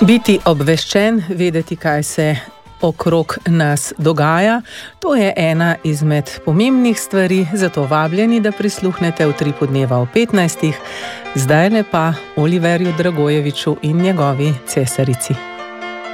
Biti obveščen, vedeti, kaj se okrog nas dogaja, to je ena izmed pomembnih stvari, zato vabljeni, da prisluhnete v Utripu dneva o 15. Zdajle pa Oliverju Dragojeviču in njegovi cesarici.